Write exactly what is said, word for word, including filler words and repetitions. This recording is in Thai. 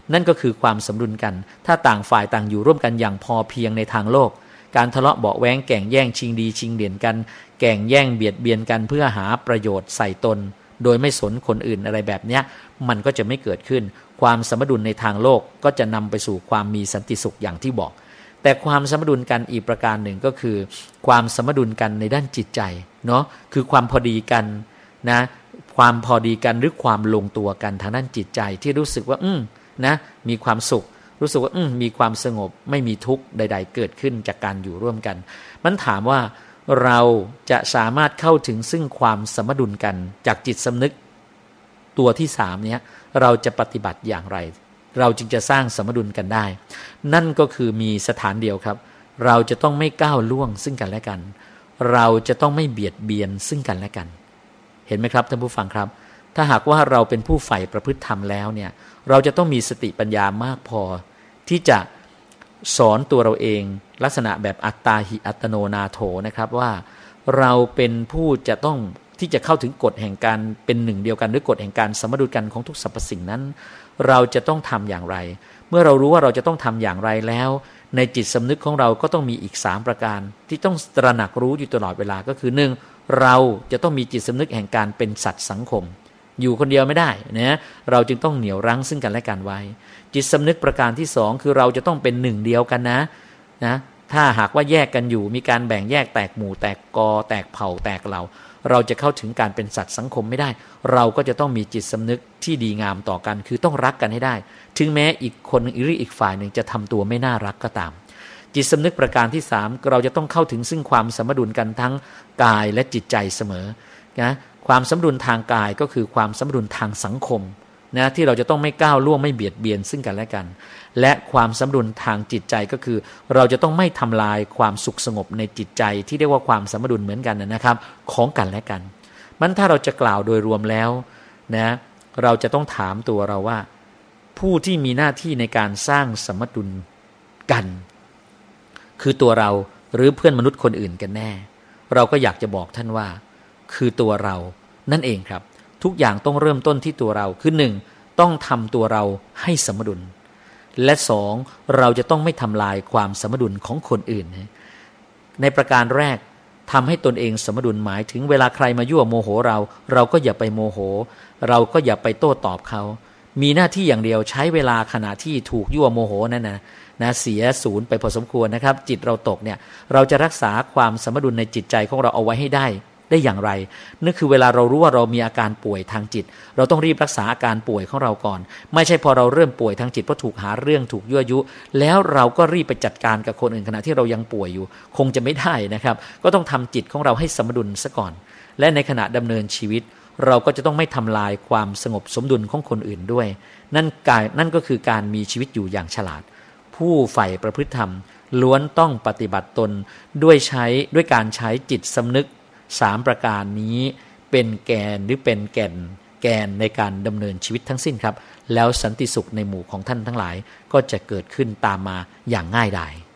นั่นก็คือความสมดุลกันถ้าต่างฝ่ายต่างอยู่ร่วมกันอย่างพอเพียงในทางโลกการทะเลาะเบาะแว้งแก่งแย่งชิงดีชิงเด่นกันแก่งแย่งเบียดเบียนกันเพื่อหาประโยชน์ใส่ตนโดยไม่สนคนอื่นอะไรแบบเนี้ยมันก็จะไม่เกิดขึ้นความสมดุลในทางโลกก็จะนำไปสู่ความมีสันติสุขอย่างที่บอกแต่ความสมดุลกันอีกประการหนึ่งก็คือความสมดุลกันในด้านจิตใจเนาะคือความพอดีกันนะความพอดีกันหรือความลงตัวกันทางด้านจิตใจที่รู้สึกว่าอืมนะมีความสุขรู้สึกว่าอืมมีความสงบไม่มีทุกข์ใดๆเกิดขึ้นจากการอยู่ร่วมกันมันถามว่าเราจะสามารถเข้าถึงซึ่งความสมดุลกันจากจิตสำนึกตัวที่สามเนี้ยเราจะปฏิบัติอย่างไรเราจึงจะสร้างสมดุลกันได้นั่นก็คือมีสถานเดียวครับเราจะต้องไม่ก้าวล่วงซึ่งกันและกันเราจะต้องไม่เบียดเบียนซึ่งกันและกันเห็นไหมครับท่านผู้ฟังครับถ้าหากว่าเราเป็นผู้ใฝ่ประพฤติธรรมแล้วเนี่ยเราจะต้องมีสติปัญญามากพอที่จะสอนตัวเราเองลักษณะแบบอัตตาหิอัตโนนาโถนะครับว่าเราเป็นผู้จะต้องที่จะเข้าถึงกฎแห่งการเป็นหนึ่งเดียวกันหรือกฎแห่งการสมดุลกันของทุกสรรพสิ่งนั้นเราจะต้องทำอย่างไรเมื่อเรารู้ว่าเราจะต้องทำอย่างไรแล้วในจิตสำนึกของเราก็ต้องมีอีกสามประการที่ต้องตระหนักรู้อยู่ตลอดเวลาก็คือหนึ่งเราจะต้องมีจิตสำนึกแห่งการเป็นสัตว์สังคมอยู่คนเดียวไม่ได้นะเราจึงต้องเหนี่ยวรั้งซึ่งกันและกันไว้จิตสำนึกประการที่สองคือเราจะต้องเป็นหนึ่งเดียวกันนะนะถ้าหากว่าแยกกันอยู่มีการแบ่งแยกแตกหมู่แตกกอแตกเผ่าแตกเหล่าเราจะเข้าถึงการเป็นสัตว์สังคมไม่ได้เราก็จะต้องมีจิตสำนึกที่ดีงามต่อกันคือต้องรักกันให้ได้ถึงแม้อีกคนนึงหรืออีกฝ่ายหนึ่งจะทำตัวไม่น่ารักก็ตามจิตสำนึกประการที่สามเราจะต้องเข้าถึงซึ่งความสมดุลกันทั้งกายและจิตใจเสมอนะความสมดุลทางกายก็คือความสมดุลทางสังคมนะที่เราจะต้องไม่ก้าวล่วงไม่เบียดเบียนซึ่งกันและกันและความสมดุลทางจิตใจก็คือเราจะต้องไม่ทำลายความสุขสงบในจิตใจที่เรียกว่าความสมดุลเหมือนกันนะครับของกันและกันมันถ้าเราจะกล่าวโดยรวมแล้วนะเราจะต้องถามตัวเราว่าผู้ที่มีหน้าที่ในการสร้างสมดุลกันคือตัวเราหรือเพื่อนมนุษย์คนอื่นกันแน่เราก็อยากจะบอกท่านว่าคือตัวเรานั่นเองครับทุกอย่างต้องเริ่มต้นที่ตัวเราคือหนึ่งต้องทำตัวเราให้สมดุลและสองเราจะต้องไม่ทำลายความสมดุลของคนอื่นในประการแรกทำให้ตนเองสมดุลหมายถึงเวลาใครมายั่วโมโหเราเราก็อย่าไปโมโหเราก็อย่าไปโต้ตอบเขามีหน้าที่อย่างเดียวใช้เวลาขณะที่ถูกยั่วโมโหนั่นนะนะเสียศูนย์ไปพอสมควรนะครับจิตเราตกเนี่ยเราจะรักษาความสมดุลในจิตใจของเราเอาไว้ให้ได้ได้อย่างไรนั่นคือเวลาเรารู้ว่าเรามีอาการป่วยทางจิตเราต้องรีบรักษาอาการป่วยของเราก่อนไม่ใช่พอเราเริ่มป่วยทางจิตเพราะถูกหาเรื่องถูกยั่วยุแล้วเราก็รีบไปจัดการกับคนอื่นขณะที่เรายังป่วยอยู่คงจะไม่ได้นะครับก็ต้องทำจิตของเราให้สมดุลซะก่อนและในขณะดำเนินชีวิตเราก็จะต้องไม่ทำลายความสงบสมดุลของคนอื่นด้วยนั่นกายนั่นก็คือการมีชีวิตอยู่อย่างฉลาดผู้ใฝ่ประพฤติธรรมล้วนต้องปฏิบัติตนด้วยใช้ด้วยการใช้จิตสำนึกสามประการนี้เป็นแกนหรือเป็นแก่นแกนในการดำเนินชีวิตทั้งสิ้นครับแล้วสันติสุขในหมู่ของท่านทั้งหลายก็จะเกิดขึ้นตามมาอย่างง่ายดาย